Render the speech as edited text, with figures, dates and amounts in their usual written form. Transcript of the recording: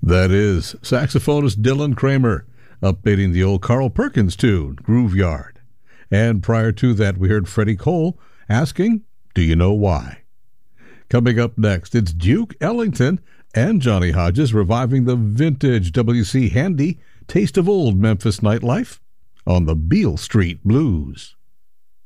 That is saxophonist Dylan Kramer updating the old Carl Perkins tune, Grooveyard. And prior to that, we heard Freddie Cole asking, "Do you know why?" Coming up next, it's Duke Ellington and Johnny Hodges reviving the vintage W.C. Handy Taste of Old Memphis Nightlife on the Beale Street Blues.